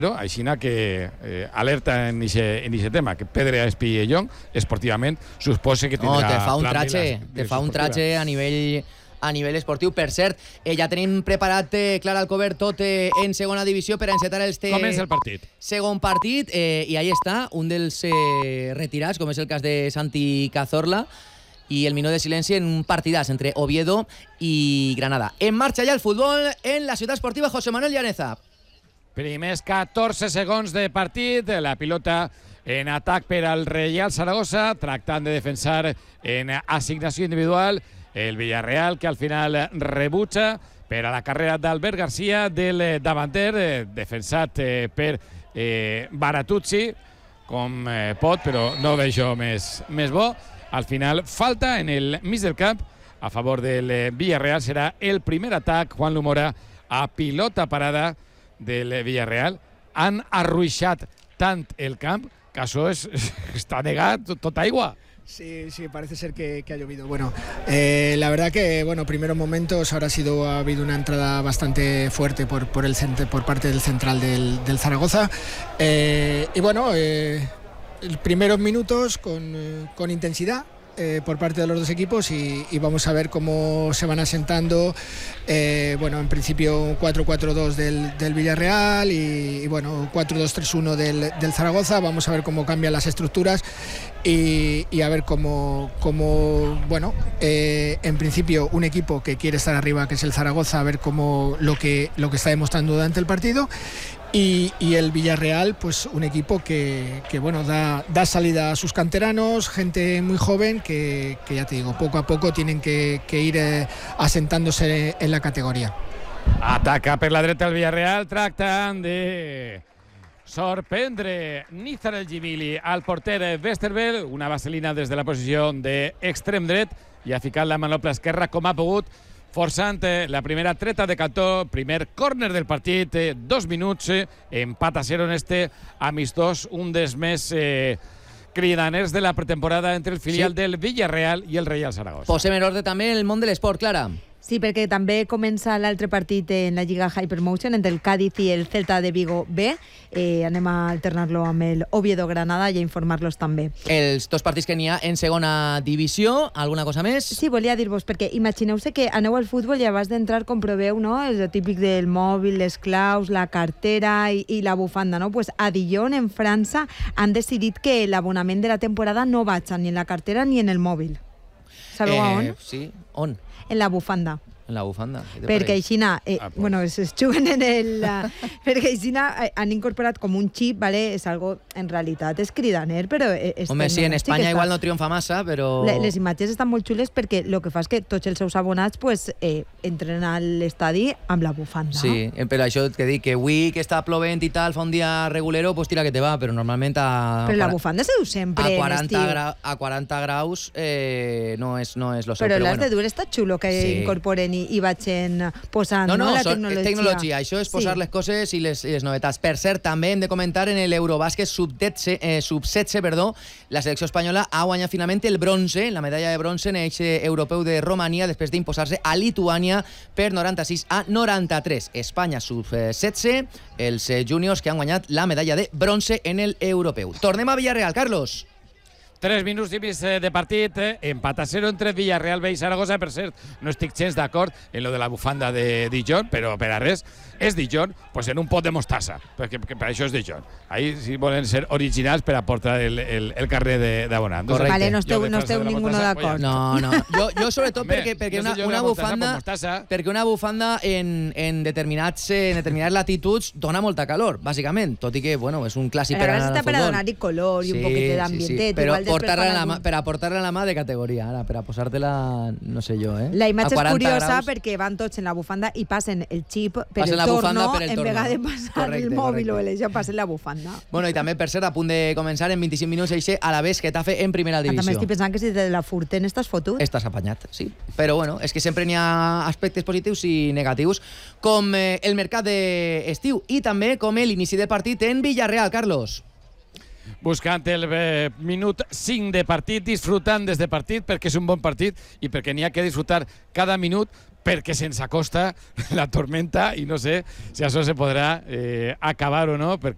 Així que alerta en ese tema, que Pedre Espillellón, esportivament, suposa que tindrà... No, te fa un tratge a nivell esportiu. Per cert, ja tenim preparat, Clara Alcover, tot en segona divisió per a encetar este... Comença el partit. Segon partit, i ahí està, un dels retirats, com és el cas de Santi Cazorla, i el minut de silenci en un partidàs entre Oviedo i Granada. En marxa ja el futbol en la ciutat esportiva José Manuel Llaneza. Primers 14 segons de partit, la pilota en atac per al Reial Saragossa, tractant de defensar en assignació individual el Villarreal, que al final rebutja per a la carrera d'Albert García, del davanter, defensat per Baratuzzi, com pot, però no veig jo més bo. Al final, falta en el mig del camp a favor del Villarreal. Serà el primer atac, Juan Lumora, a pilota parada del Villarreal. Han arruixat tant el camp que això està negat tota aigua. Sí, parece ser que ha llovido. Bueno, la verdad que, primeros momentos ha habido una entrada bastante fuerte por parte del central del Zaragoza. Primeros minutos con intensidad por parte de los dos equipos y vamos a ver cómo se van asentando. En principio 4-4-2 del Villarreal y 4-2-3-1 del Zaragoza. Vamos a ver cómo cambian las estructuras y a ver cómo en principio un equipo que quiere estar arriba, que es el Zaragoza, a ver cómo lo que está demostrando durante el partido. Y el Villarreal, pues un equipo que da salida a sus canteranos, gente muy joven que ya te digo, poco a poco tienen que ir asentándose en la categoría. Ataca per la dreta el Villarreal, tractant de sorprendre Nizar El Jimili al porter Westerveld, una vaselina des de la posició d'extrem dret i ha ficat la manopla esquerra com ha pogut, forçant la primera treta de cantó, primer córner del partit, 2 minuts, empat a 0 en este amistós, un dels més cridaners de la pretemporada entre el filial del Villarreal i el Reial Saragossa. Posem en ordre també el món de l'esport, Clara. Sí, perquè també comença l'altre partit en la Lliga Hypermotion entre el Cádiz i el Celta de Vigo B. Anem a alternar-lo amb el Oviedo Granada i a informar-los també. Els dos partits que n'hi ha en segona divisió, alguna cosa més? Sí, volia dir-vos, perquè imagineu-se que aneu al futbol i abans d'entrar comproveu, no?, el típic del mòbil, les claus, la cartera i la bufanda, no? Pues a Dijon, en França, han decidit que l'abonament de la temporada no vaig ni en la cartera ni en el mòbil. Sabeu a on? Sí, on? En la bufanda. En la bufanda. Perquè així es juguen en el... perquè així han incorporat com un xip, ¿vale? És algo, en realitat, és cridaner, però... Home, sí, en Espanya igual no triomfa massa, però... Les imatges estan molt xules perquè el que fa és que tots els seus abonats entren a l'estadi amb la bufanda. Sí, però això que dic, que avui que està plovent i tal, fa un dia regulero, pues tira que te va, però normalment Però la bufanda se du sempre a 40 graus no és lo seu. Però l'has de dur, està xulo que incorporen i vagin posant la tecnologia. Això és posar les coses i les novetats. Per cert, també hem de comentar en l'Eurobàsquet sub-16, la selecció espanyola ha guanyat finalment el bronze, la medalla de bronze en l'eix europeu de Romania, després d'imposar-se a Lituània per 96-93. Espanya sub-16, els júniors que han guanyat la medalla de bronze en l'europeu. Tornem a Villarreal, Carlos. 3 minuts i mig de partit, empat a 0 entre Villarreal B i Saragossa. Per cert, no estic gens d'acord en lo de la bufanda de Dijon, però per a res és Dijon, pues en un pot de mostassa, perquè per això és Dijon. Ahí si volen ser originals per aportar el carrer d'abonat. Correcte. Vale, no esteu ningú d'acord. No. Jo sobretot perquè una bufanda en determinades latituds dona molta calor, bàsicament, tot i que, és un clàssic per anar al futbol. Per a donar-hi color i un poquet d'ambientet. Però per a portar-la a la mà de categoria, ara, per a posar-te-la, no sé jo, La imatge és curiosa perquè van tots en la bufanda i passen el xip per el torno, en vegada de passar el mòbil o això, passen la bufanda. Bueno, i també, per cert, a punt de començar en 25 minuts eixe Alavés Getafe en primera divisió. També estic pensant que si te la furten estàs fotut. Estàs apanyat, sí. Però és que sempre n'hi ha aspectes positius i negatius, com el mercat d'estiu i també com l'inici del partit en Villarreal, Carlos. Buscant el minut 5 de partit, disfrutant des de partit perquè és un bon partit i perquè n'hi ha que disfrutar cada minut perquè se'ns acosta la tormenta i no sé si això se podrà acabar o no, perquè